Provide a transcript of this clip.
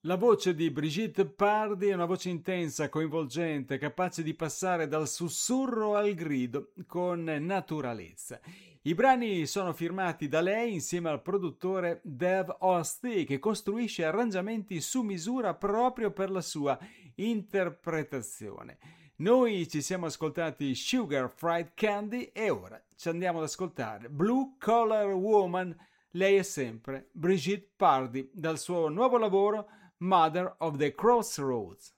La voce di Brigitte Pardi è una voce intensa, coinvolgente, capace di passare dal sussurro al grido con naturalezza. I brani sono firmati da lei insieme al produttore Dave Osty, che costruisce arrangiamenti su misura proprio per la sua interpretazione. Noi ci siamo ascoltati Sugar Fried Candy e ora ci andiamo ad ascoltare Blue Collar Woman. Lei è sempre Brigitte Pardi dal suo nuovo lavoro Mother of the Crossroads.